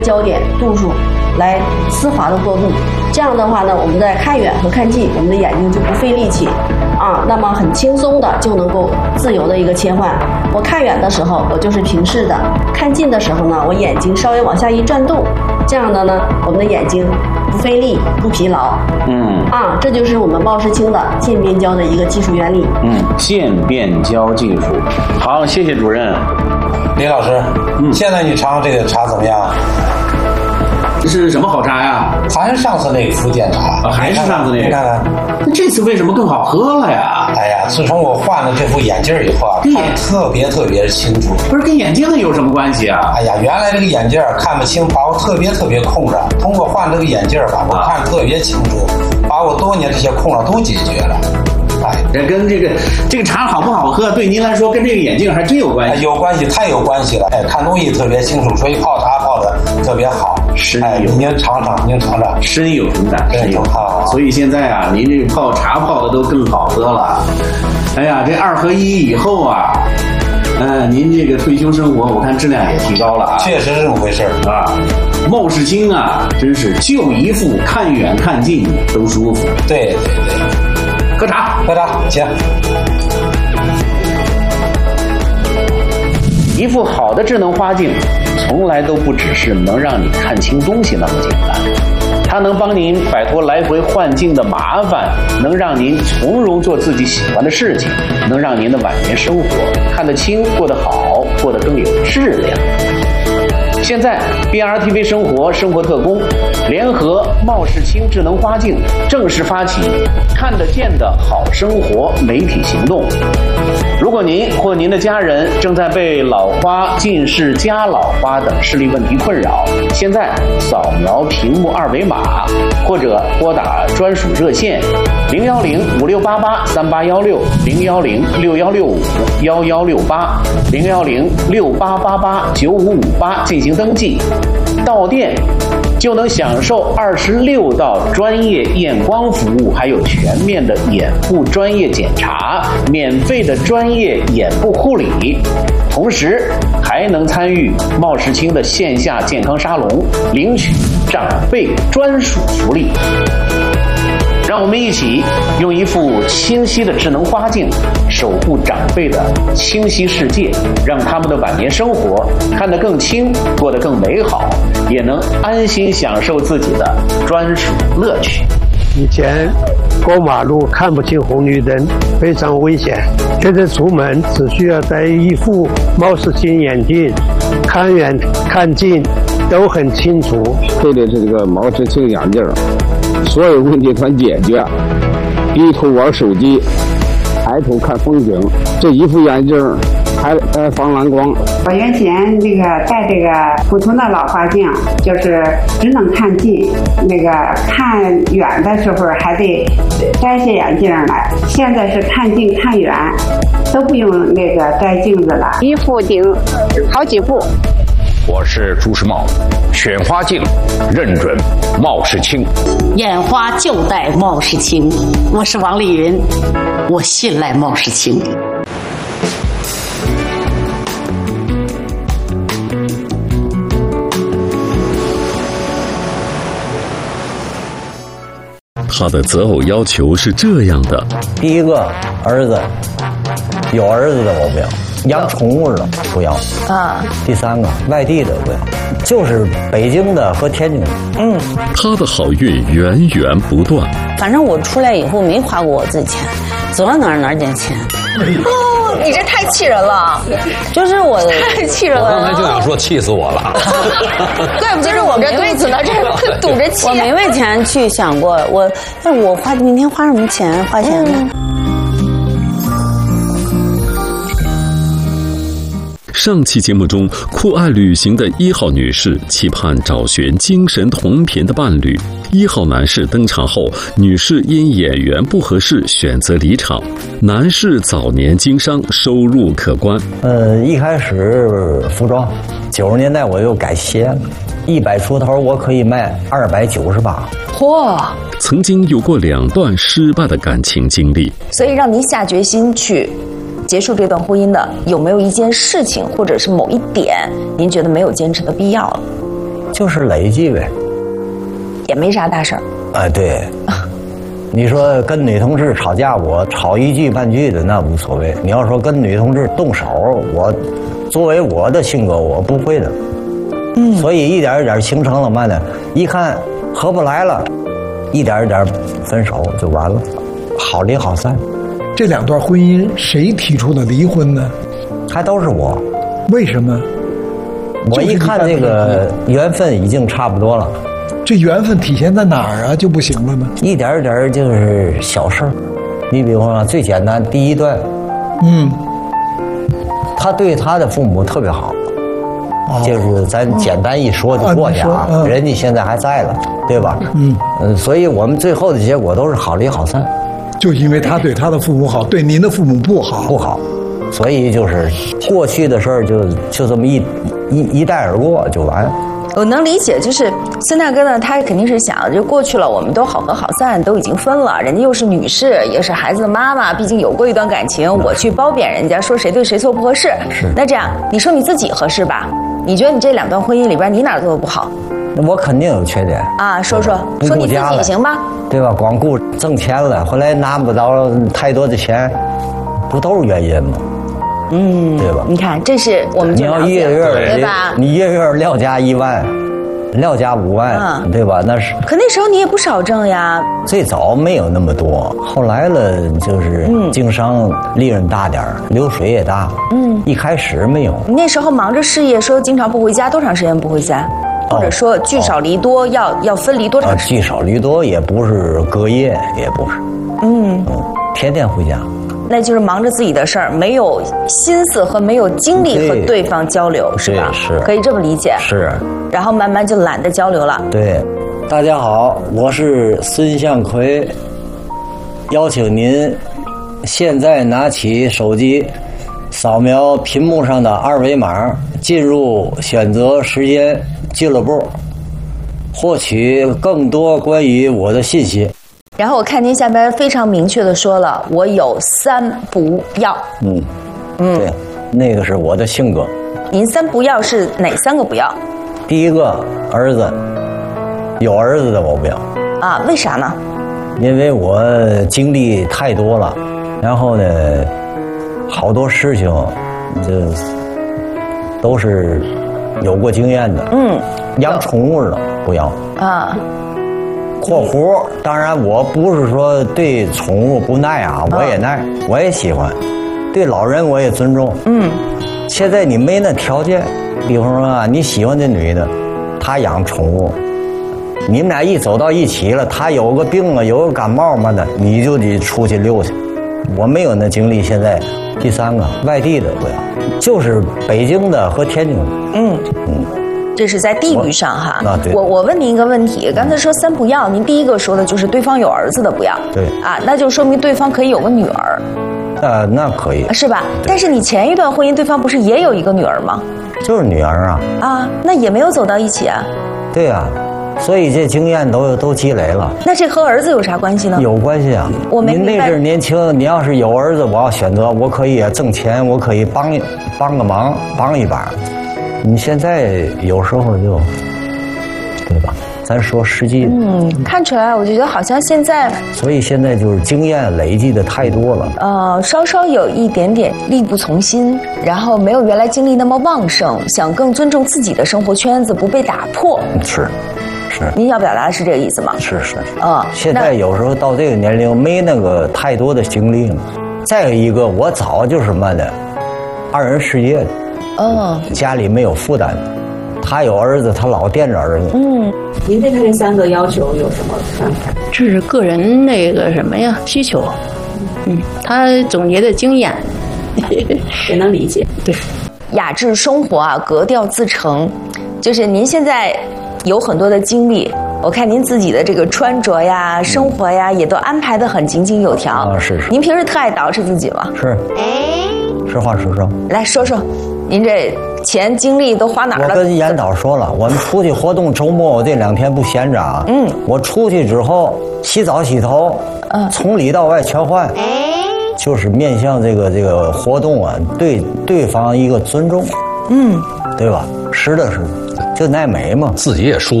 焦点度数来丝滑的过渡。这样的话呢，我们在看远和看近，我们的眼睛就不费力气啊，那么很轻松的就能够自由的一个切换。我看远的时候，我就是平视的；看近的时候呢，我眼睛稍微往下一转动，这样的呢，我们的眼睛不费力、不疲劳。这就是我们茂视清的渐变焦的一个技术原理。 渐变焦技术。好，谢谢主任。 李老师，现在你尝这个茶怎么样？ 这是什么好茶呀？ 还是上次那个福建茶还是上次那个？ 你看看， 那这次为什么更好喝了呀？ 哎呀，自从我换了这副眼镜以后啊，看特别的清楚。 不是跟眼镜有什么关系啊？ 哎呀，原来这个眼镜看不清，把我特别空着。通过换这个眼镜吧，我看特别清楚，把我多年这些空了都解决了。 这跟这个茶好不好喝，对您来说跟这个眼镜还真有关系。 有关系，太有关系了。看东西特别清楚，所以泡茶泡的特别好。您尝尝， 深有同感，深有。所以现在啊，您这个泡茶泡的都更好喝了。哎呀，这2合1以后啊，您这个退休生活，我看质量也提高了啊。 确实是这么回事啊。 茂视清啊，真是就一副看远看近都舒服。 对。 喝茶， 行。 一副好的智能花镜，从来都不只是能让你看清东西那么简单，它能帮您摆脱来回换镜的麻烦，能让您从容做自己喜欢的事情，能让您的晚年生活看得清、过得好、过得更有质量。现在 BRTV 生活特工联合茂视清智能花镜正式发起看得见的好生活媒体行动。如果您或您的家人正在被老花、近视、加老花等视力问题困扰，现在扫描屏幕2维码，或者拨打专属热线01056883816、01061651168、01068889558进行登记，到店就能享受26道专业验光服务，还有全面的眼部专业检查，免费的专业眼部护理，同时还能参与茂视清的线下健康沙龙，领取长辈专属福利。让我们一起用一副清晰的智能花镜守护长辈的清晰世界，让他们的晚年生活看得更清，过得更美好，也能安心享受自己的专属乐趣。 以前过马路看不清红绿灯，非常危险。现在出门只需要戴一副茂视清眼镜，看远看近都很清楚。 配的这个茂视清眼镜，所有问题全解决。低头玩手机，抬头看风景，这一副眼镜还防蓝光。 我原先这个戴这个普通的老花镜，就是只能看近，那个看远的时候还得摘下眼镜来。现在是看近看远都不用那个摘镜子了，一副顶好几副。 我是朱时茂，选花镜认准茂视清， 眼花就戴茂视清。我是王丽云，我信赖茂视清。 他的择偶要求是这样的： 第一个，儿子，有儿子的我不要，养宠物的不要啊。第3个，外地的不要，就是北京的和天津的。 他的好运源源不断。 反正我出来以后没花过我自己钱，走到哪儿捡钱。 哦，你这太气人了！ 就是我太气人了。 我刚才就想说气死我了。 怪不得我这肚子呢，这堵着气。 我没为钱去想过，但我明天花什么钱？花钱呢？ 上期节目中，酷爱旅行的1号女士期盼找寻精神同频的伴侣。1号男士登场后，女士因眼缘不合适选择离场。男士早年经商，收入可观。 一开始服装，90年代我又改鞋了，100出头我可以卖298。 嚯！ 曾经有过2段失败的感情经历， 所以让您下决心去结束这段婚姻的，有没有一件事情或者是某一点您觉得没有坚持的必要了？ 就是累计呗， 也没啥大事儿。 哎，对。你说跟女同志吵架，我吵一句半句的那无所谓。你要说跟女同志动手，我作为我的性格，我不会的。所以一点一点形成了嘛呢？一看合不来了，一点一点分手就完了，好离好散。 这2段婚姻谁提出的离婚呢？ 还都是我。 为什么？ 我一看这个缘分已经差不多了。 这缘分体现在哪儿啊？就不行了吗？ 一点一点就是小事儿。你比方说最简单，第一段，他对他的父母特别好，就是咱简单一说就过去啊，人家现在还在了，对吧？所以我们最后的结果都是好离好散。 就因为他对他的父母好，对您的父母不好， 不好，所以就是过去的事儿就这么一带而过就完。 我能理解，就是孙大哥呢，他肯定是想，就过去了，我们都好合好散，都已经分了，人家又是女士，也是孩子的妈妈，毕竟有过一段感情，我去褒贬人家，说谁对谁错不合适。那这样，你说你自己合适吧？你觉得你这2段婚姻里边，你哪做的不好？ 我肯定有缺点啊，说你自己行吧？对吧？光顾挣钱了，后来拿不到太多的钱，不都是原因吗？对吧？ 你看，这是我们就了解， 你要月对吧？ 你月撂家1万，撂家5万，对吧？那是。 可那时候你也不少挣呀。 最早没有那么多，后来了就是经商利润大点儿，流水也大。一开始没有。 你那时候忙着事业，说经常不回家，多长时间不回家？或者说聚少离多，要分离多长时间？ 聚少离多也不是隔夜，也不是。天天回家。 那就是忙着自己的事儿，没有心思和没有精力和对方交流，是吧？ 是， 可以这么理解。 是。 然后慢慢就懒得交流了。 对，大家好，我是孙向奎，邀请您现在拿起手机，扫描屏幕上的2维码，进入选择时间俱乐部，获取更多关于我的信息。 然后我看您下边非常明确的说了，我有3不要。 对，那个是我的性格。 您3不要是哪3个不要？ 第一个，儿子，有儿子的我不要。 啊，为啥呢？ 因为我经历太多了，然后呢，好多事情就都是有过经验的。养宠物的不要。啊。括弧，当然我不是说对宠物不耐啊，我也耐，我也喜欢，对老人我也尊重。现在你没那条件，比方说啊，你喜欢这女的，她养宠物，你们俩一走到一起了，她有个病啊，有个感冒嘛的，你就得出去溜去。我没有那精力。现在第3个，外地的不要，就是北京的和天津的。 这是在地域上哈。 对。 我问您一个问题，刚才说3不要，您第一个说的就是对方有儿子的不要。 对。 啊，那就说明对方可以有个女儿。 那可以。 是吧？但是你前一段婚姻，对方不是也有一个女儿吗？ 就是女儿啊。 啊，那也没有走到一起啊。 对啊，所以这经验都积累了。 那这和儿子有啥关系呢？ 有关系啊。您那阵年轻，你要是有儿子，我要选择，我可以挣钱，我可以帮个忙，帮一把。你现在有时候就，对吧？咱说实际的。 看出来，我就觉得好像现在。 所以现在就是经验累积的太多了。 稍稍有一点点力不从心，然后没有原来精力那么旺盛，想更尊重自己的生活圈子，不被打破。 是。 您要表达的是这个意思吗？ 是。现在有时候到这个年龄，没那个太多的精力了。再有一个，我早就什么的，2人世界的。家里没有负担，他有儿子，他老惦着儿子。 您对他这3个要求有什么看法？ 这是个人那个什么呀需求，他总结的经验也能理解。 对， 雅致生活啊，格调自成，就是您现在有很多的经历，我看您自己的这个穿着呀、生活呀，也都安排得很井井有条。 是。 您平时特爱捯饬自己吗？ 是。实话实说。 来说说。您这钱精力都花哪儿了？ 我跟严导说了，我们出去活动，周末我这2天不闲着啊。我出去之后洗澡洗头，从里到外全换，就是面向这个活动啊，对对方一个尊重。对吧？实的是， 就爱美嘛， 自己也舒